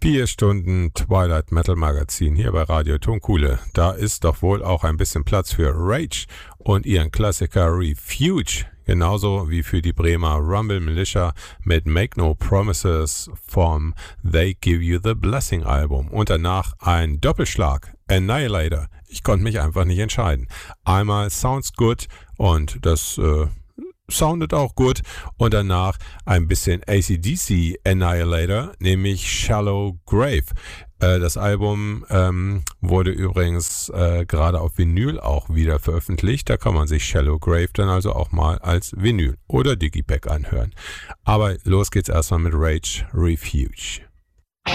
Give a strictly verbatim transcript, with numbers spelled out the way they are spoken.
Vier Stunden Twilight Metal Magazin hier bei Radio Tonkuhle. Da ist doch wohl auch ein bisschen Platz für Rage und ihren Klassiker Refuge. Genauso wie für die Bremer Rumble Militia mit Make No Promises vom They Give You The Blessing Album. Und danach ein Doppelschlag, Annihilator. Ich konnte mich einfach nicht entscheiden. Einmal Sounds Good und das äh, soundet auch gut. Und danach ein bisschen A C D C Annihilator, nämlich Shallow Grave. Äh, das Album ähm, wurde übrigens äh, gerade auf Vinyl auch wieder veröffentlicht. Da kann man sich Shallow Grave dann also auch mal als Vinyl oder Digipack anhören. Aber los geht's erstmal mit Rage Refuge.